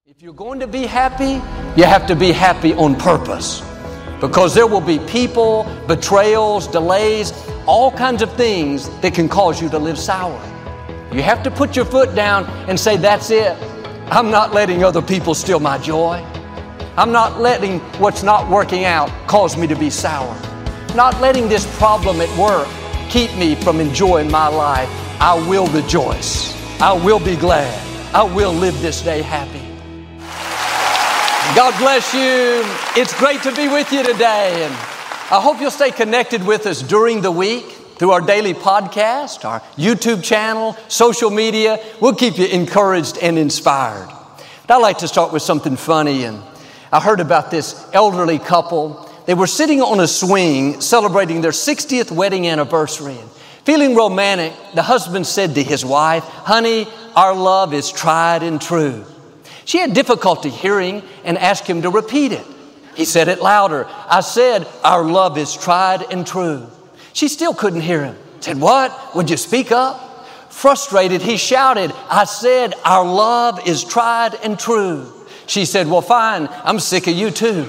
If you're going to be happy, you have to be happy on purpose. Because there will be people, betrayals, delays, all kinds of things that can cause you to live sour. You have to put your foot down and say, that's it. I'm not letting other people steal my joy. I'm not letting what's not working out cause me to be sour. Not letting this problem at work keep me from enjoying my life. I will rejoice. I will be glad. I will live this day happy. God bless you. It's great to be with you today. And I hope you'll stay connected with us during the week through our daily podcast, our YouTube channel, social media. We'll keep you encouraged and inspired. But I'd like to start with something funny. And I heard about this elderly couple. They were sitting on a swing celebrating their 60th wedding anniversary. And feeling romantic, the husband said to his wife, "Honey, our love is tried and true." She had difficulty hearing and asked him to repeat it. He said it louder. "I said, our love is tried and true." She still couldn't hear him. Said, "What? Would you speak up?" Frustrated, he shouted, "I said, our love is tried and true." She said, "Well, fine. I'm sick of you too."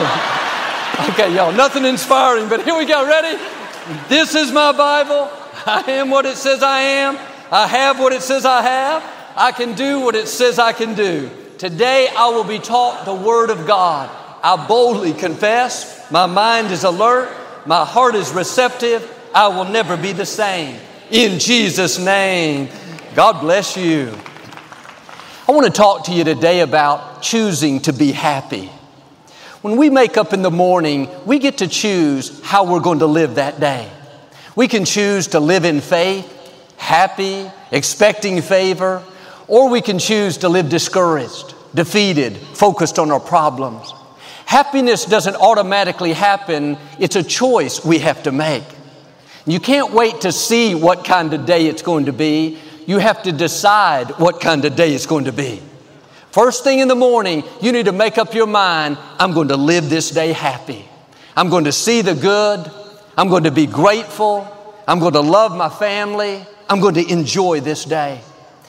Okay, y'all, nothing inspiring, but here we go. Ready? This is my Bible. I am what it says I am. I have what it says I have. I can do what it says I can do. Today I will be taught the Word of God. I boldly confess. My mind is alert. My heart is receptive. I will never be the same. In Jesus' name, God bless you. I want to talk to you today about choosing to be happy. When we make up in the morning, we get to choose how we're going to live that day. We can choose to live in faith, happy, expecting favor, or we can choose to live discouraged, defeated, focused on our problems. Happiness doesn't automatically happen. It's a choice we have to make. You can't wait to see what kind of day it's going to be. You have to decide what kind of day it's going to be. First thing in the morning, you need to make up your mind, I'm going to live this day happy. I'm going to see the good. I'm going to be grateful. I'm going to love my family. I'm going to enjoy this day.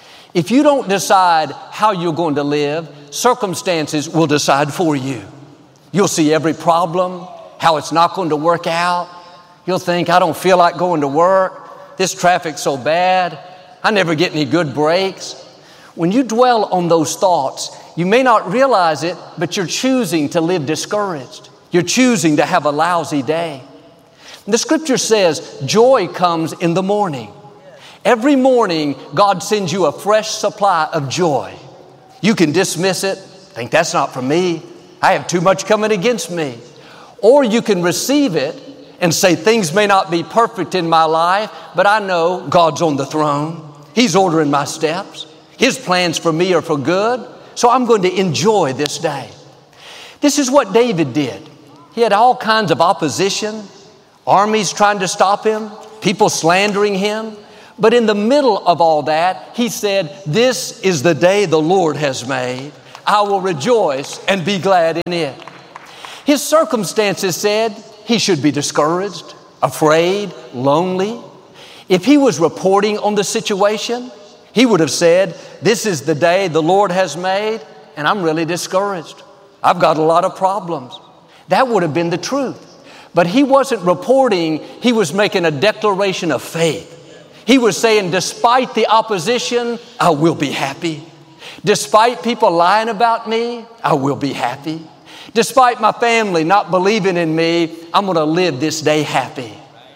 If you don't decide how you're going to live, circumstances will decide for you. You'll see every problem, how it's not going to work out. You'll think, I don't feel like going to work. This traffic's so bad. I never get any good breaks. When you dwell on those thoughts, you may not realize it, but you're choosing to live discouraged. You're choosing to have a lousy day. The scripture says joy comes in the morning. Every morning, God sends you a fresh supply of joy. You can dismiss it, think that's not for me. I have too much coming against me. Or you can receive it and say things may not be perfect in my life, but I know God's on the throne. He's ordering my steps. His plans for me are for good. So I'm going to enjoy this day. This is what David did. He had all kinds of opposition, armies trying to stop him, people slandering him. But in the middle of all that, he said, "This is the day the Lord has made. I will rejoice and be glad in it." His circumstances said he should be discouraged, afraid, lonely. If he was reporting on the situation, he would have said, "This is the day the Lord has made, and I'm really discouraged. I've got a lot of problems." That would have been the truth. But he wasn't reporting, he was making a declaration of faith. He was saying, despite the opposition, I will be happy. Despite people lying about me, I will be happy. Despite my family not believing in me, I'm going to live this day happy.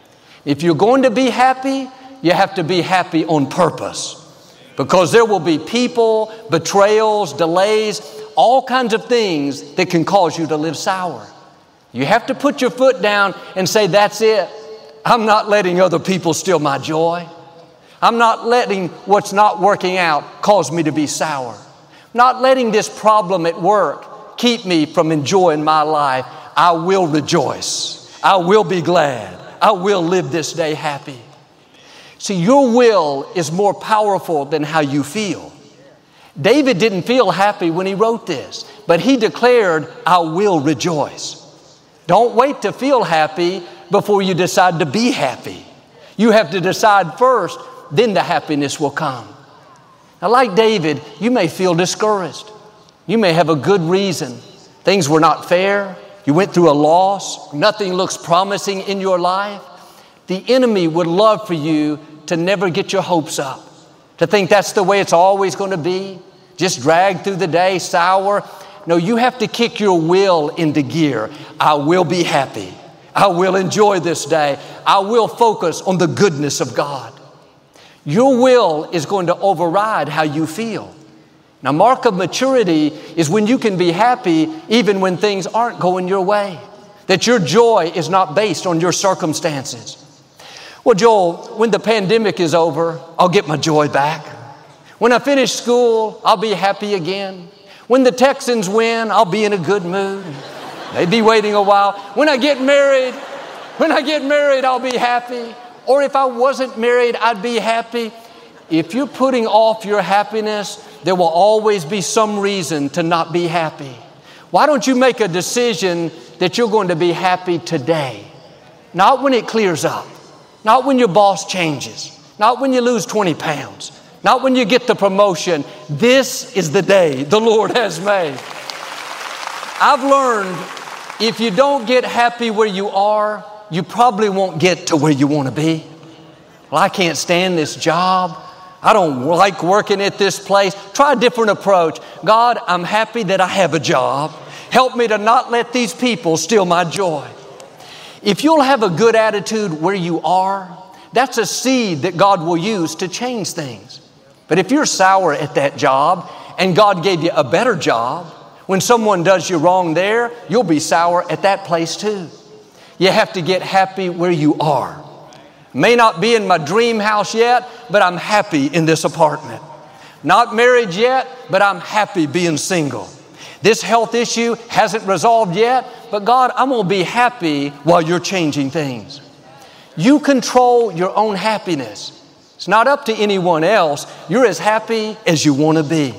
If you're going to be happy, you have to be happy on purpose. Because there will be people, betrayals, delays, all kinds of things that can cause you to live sour. You have to put your foot down and say, that's it. I'm not letting other people steal my joy. I'm not letting what's not working out cause me to be sour. Not letting this problem at work keep me from enjoying my life. I will rejoice. I will be glad. I will live this day happy. See, your will is more powerful than how you feel. David didn't feel happy when he wrote this, but he declared, I will rejoice. Don't wait to feel happy before you decide to be happy. You have to decide first, then the happiness will come. Now, like David, you may feel discouraged. You may have a good reason. Things were not fair. You went through a loss. Nothing looks promising in your life. The enemy would love for you to never get your hopes up, to think that's the way it's always going to be, just drag through the day, sour. No, you have to kick your will into gear. I will be happy. I will enjoy this day. I will focus on the goodness of God. Your will is going to override how you feel. Now, mark of maturity is when you can be happy even when things aren't going your way, that your joy is not based on your circumstances. Well, Joel, when the pandemic is over, I'll get my joy back. When I finish school, I'll be happy again. When the Texans win, I'll be in a good mood. They'd be waiting a while. When I get married, I'll be happy. Or if I wasn't married, I'd be happy. If you're putting off your happiness, there will always be some reason to not be happy. Why don't you make a decision that you're going to be happy today? Not when it clears up. Not when your boss changes. Not when you lose 20 pounds. Not when you get the promotion. This is the day the Lord has made. I've learned if you don't get happy where you are, you probably won't get to where you want to be. Well, I can't stand this job. I don't like working at this place. Try a different approach. God, I'm happy that I have a job. Help me to not let these people steal my joy. If you'll have a good attitude where you are, that's a seed that God will use to change things. But if you're sour at that job and God gave you a better job, when someone does you wrong there, you'll be sour at that place too. You have to get happy where you are. May not be in my dream house yet, but I'm happy in this apartment. Not married yet, but I'm happy being single. This health issue hasn't resolved yet, but God, I'm going to be happy while you're changing things. You control your own happiness. It's not up to anyone else. You're as happy as you want to be.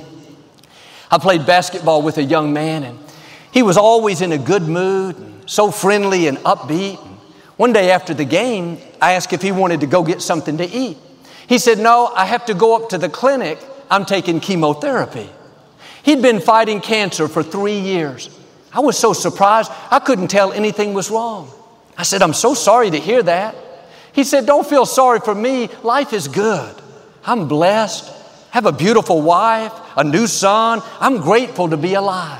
I played basketball with a young man, and he was always in a good mood, and so friendly and upbeat. One day after the game, I asked if he wanted to go get something to eat. He said, "No, I have to go up to the clinic. I'm taking chemotherapy." He'd been fighting cancer for 3 years. I was so surprised, I couldn't tell anything was wrong. I said, "I'm so sorry to hear that." He said, "Don't feel sorry for me. Life is good. I'm blessed, have a beautiful wife, a new son. I'm grateful to be alive."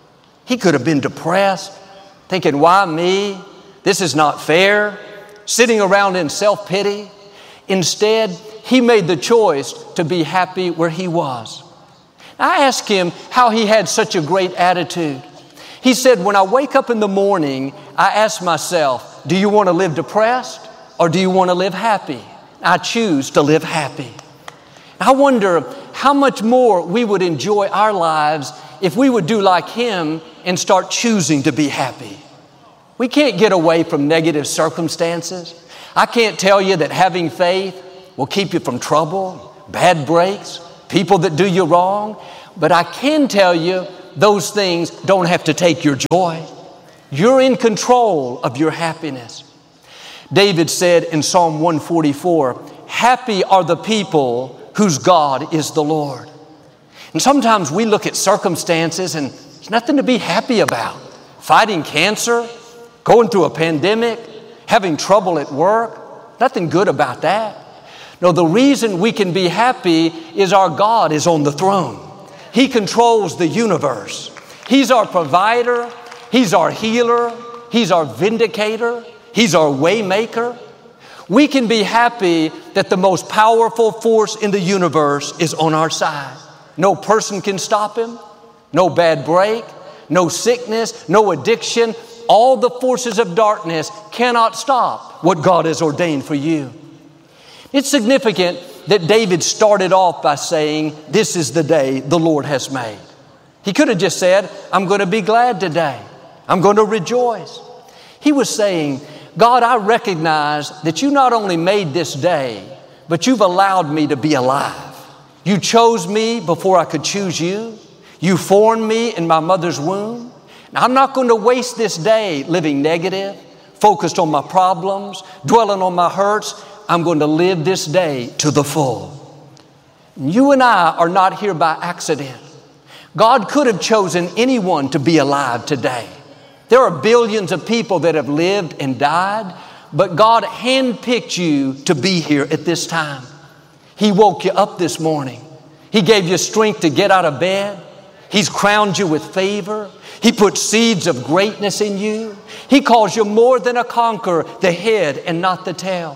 He could have been depressed, thinking, "Why me? This is not fair," sitting around in self-pity. Instead, he made the choice to be happy where he was. I asked him how he had such a great attitude. He said, "When I wake up in the morning, I ask myself, do you want to live depressed or do you want to live happy? I choose to live happy." I wonder how much more we would enjoy our lives if we would do like him and start choosing to be happy. We can't get away from negative circumstances. I can't tell you that having faith will keep you from trouble, bad breaks, people that do you wrong. But I can tell you those things don't have to take your joy. You're in control of your happiness. David said in Psalm 144, "Happy are the people whose God is the Lord." And sometimes we look at circumstances and there's nothing to be happy about. Fighting cancer, going through a pandemic, having trouble at work, nothing good about that. No, the reason we can be happy is our God is on the throne. He controls the universe. He's our provider. He's our healer. He's our vindicator. He's our way maker. We can be happy that the most powerful force in the universe is on our side. No person can stop him. No bad break. No sickness. No addiction. All the forces of darkness cannot stop what God has ordained for you. It's significant that David started off by saying, "This is the day the Lord has made." He could have just said, "I'm going to be glad today. I'm going to rejoice." He was saying, "God, I recognize that you not only made this day, but you've allowed me to be alive. You chose me before I could choose you. You formed me in my mother's womb. Now, I'm not going to waste this day living negative, focused on my problems, dwelling on my hurts. I'm going to live this day to the full." You and I are not here by accident. God could have chosen anyone to be alive today. There are billions of people that have lived and died, but God handpicked you to be here at this time. He woke you up this morning. He gave you strength to get out of bed. He's crowned you with favor. He put seeds of greatness in you. He calls you more than a conqueror, the head and not the tail.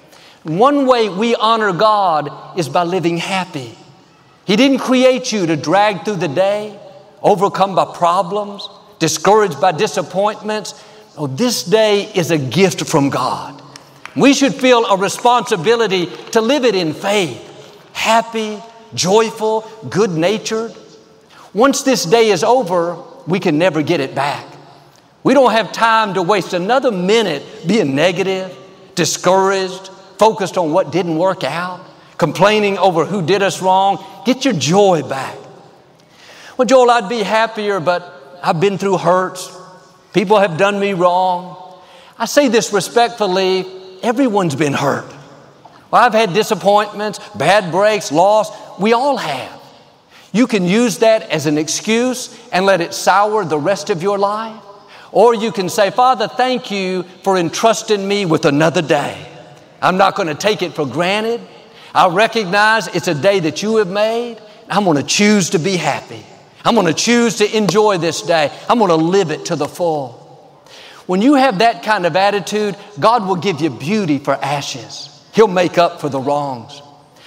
One way we honor God is by living happy. He didn't create you to drag through the day, overcome by problems, discouraged by disappointments. Oh, this day is a gift from God. We should feel a responsibility to live it in faith, happy, joyful, good-natured. Once this day is over, we can never get it back. We don't have time to waste another minute being negative, discouraged, focused on what didn't work out, complaining over who did us wrong. Get your joy back. Well, Joel, I'd be happier, but I've been through hurts. People have done me wrong. I say this respectfully, everyone's been hurt. Well, I've had disappointments, bad breaks, loss. We all have. You can use that as an excuse and let it sour the rest of your life. Or you can say, Father, thank you for entrusting me with another day. I'm not going to take it for granted. I recognize it's a day that you have made. I'm going to choose to be happy. I'm going to choose to enjoy this day. I'm going to live it to the full. When you have that kind of attitude, God will give you beauty for ashes. He'll make up for the wrongs.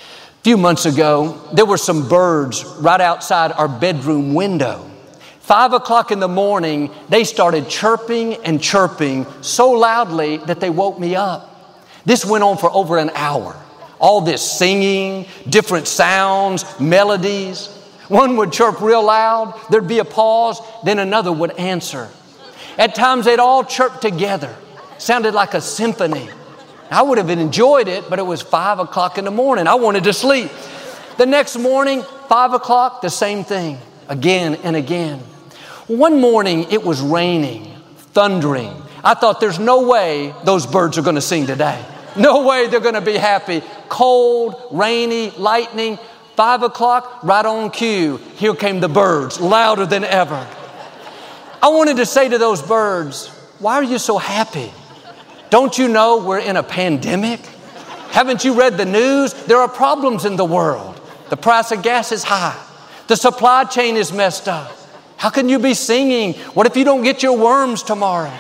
A few months ago, there were some birds right outside our bedroom window. 5 o'clock in the morning, they started chirping and chirping so loudly that they woke me up. This went on for over an hour. All this singing, different sounds, melodies. One would chirp real loud, there'd be a pause, then another would answer. At times they'd all chirp together. Sounded like a symphony. I would have enjoyed it, but it was 5 o'clock in the morning. I wanted to sleep. The next morning, 5 o'clock, the same thing, again and again. One morning it was raining, thundering. I thought there's no way those birds are going to sing today. No way they're going to be happy. Cold, rainy, lightning. 5 o'clock, right on cue. Here came the birds, louder than ever. I wanted to say to those birds, why are you so happy? Don't you know we're in a pandemic? Haven't you read the news? There are problems in the world. The price of gas is high. The supply chain is messed up. How can you be singing? What if you don't get your worms tomorrow?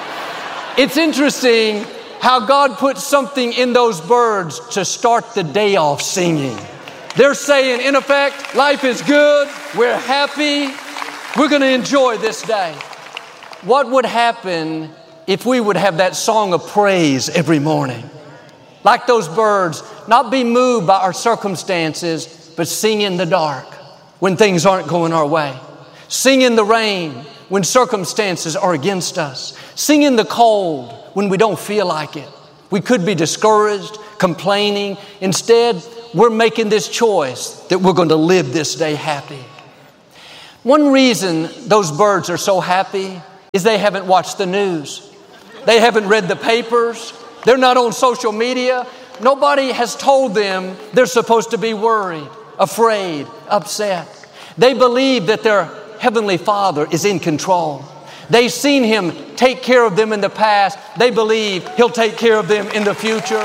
It's interesting how God put something in those birds to start the day off singing. They're saying, in effect, life is good. We're happy. We're going to enjoy this day. What would happen if we would have that song of praise every morning? Like those birds, not be moved by our circumstances, but sing in the dark when things aren't going our way. Sing in the rain when circumstances are against us. Sing in the cold when we don't feel like it. We could be discouraged, complaining. Instead, we're making this choice that we're going to live this day happy. One reason those birds are so happy is they haven't watched the news. They haven't read the papers. They're not on social media. Nobody has told them they're supposed to be worried, afraid, upset. They believe that their Heavenly Father is in control. They've seen Him take care of them in the past. They believe He'll take care of them in the future.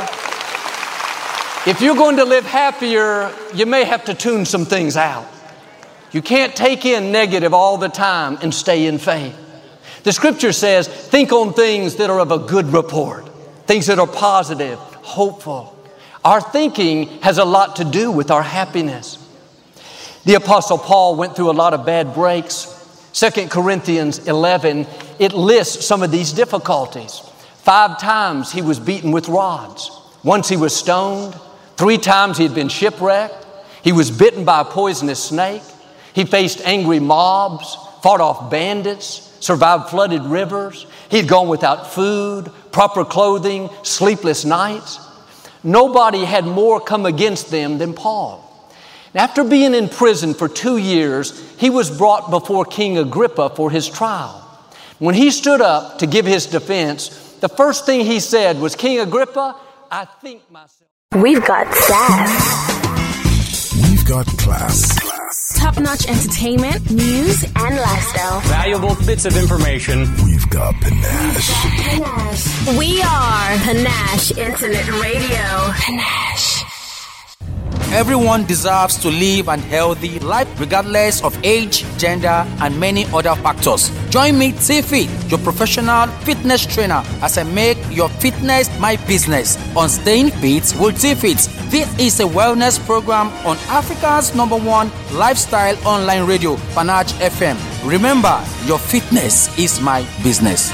If you're going to live happier, you may have to tune some things out. You can't take in negative all the time and stay in faith. The Scripture says, think on things that are of a good report, things that are positive, hopeful. Our thinking has a lot to do with our happiness. The Apostle Paul went through a lot of bad breaks. 2 Corinthians 11, it lists some of these difficulties. 5 times he was beaten with rods. Once he was stoned. 3 times he had been shipwrecked. He was bitten by a poisonous snake. He faced angry mobs, fought off bandits, survived flooded rivers. He had gone without food, proper clothing, sleepless nights. Nobody had more come against them than Paul. After being in prison for 2 years, he was brought before King Agrippa for his trial. When he stood up to give his defense, the first thing he said was, King Agrippa, I think myself. We've got sass. We've got class. top-notch entertainment, news, and lifestyle. Valuable bits of information. We've got Panache. We are Panache Internet Radio. Panache. Everyone deserves to live an healthy life regardless of age, gender, and many other factors. Join me, T-Fit, your professional fitness trainer, as I make your fitness my business on Staying Fit with T-Fit. This is a wellness program on Africa's #1 lifestyle online radio, Panache FM. Remember, your fitness is my business.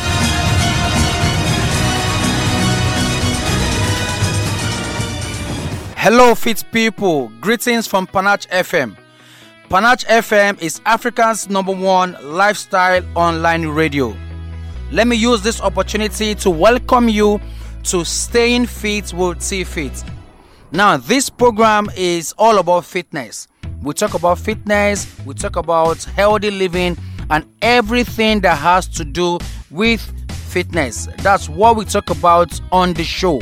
Hello, fit people. Greetings from Panache FM. Panache FM is Africa's #1 lifestyle online radio. Let me use this opportunity to welcome you to Staying Fit with T-Fit. Now, this program is all about fitness. We talk about fitness, we talk about healthy living, and everything that has to do with fitness. That's what we talk about on the show.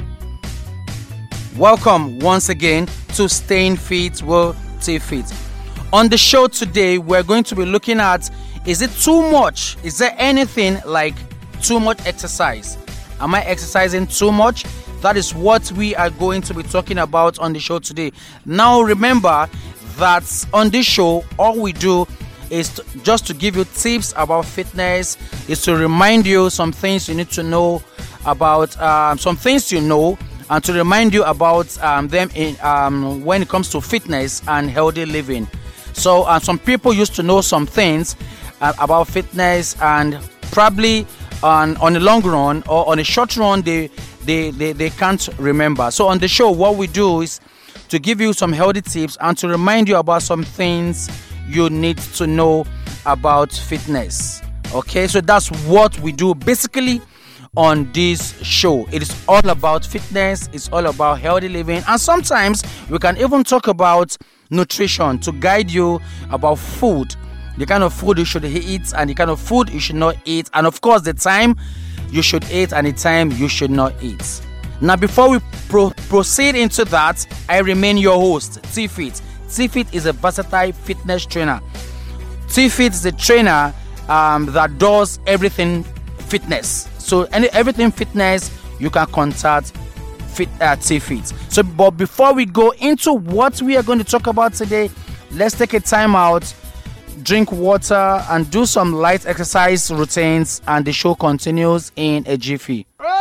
Welcome once again to Staying Fit with T-Fit. On the show today, we're going to be looking at, is it too much? Is there anything like too much exercise? Am I exercising too much? That is what we are going to be talking about on the show today. Now remember that on this show, all we do is just to give you tips about fitness, is to remind you some things you need to know about, some things you know, and to remind you about them in when it comes to fitness and healthy living. So some people used to know some things about fitness, and probably on the long run or on a short run they can't remember. So on the show, what we do is to give you some healthy tips and to remind you about some things you need to know about fitness. Okay, so that's what we do basically on this show. It is all about fitness, it's all about healthy living, and sometimes we can even talk about nutrition to guide you about food, the kind of food you should eat and the kind of food you should not eat, and of course the time you should eat and the time you should not eat. Now, before we proceed into that, I remain your host, T-Fit. T-Fit is a versatile fitness trainer. T-Fit is a trainer that does everything fitness. So everything fitness, you can contact T-Fit. So, but before we go into what we are going to talk about today, let's take a time out, drink water, and do some light exercise routines, and the show continues in a jiffy.